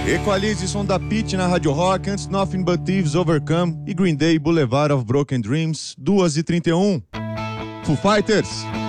Equalize som da Pitty na Rádio Rock, antes Nothing But Thieves Overcome e Green Day Boulevard of Broken Dreams, 2h31. Foo Fighters.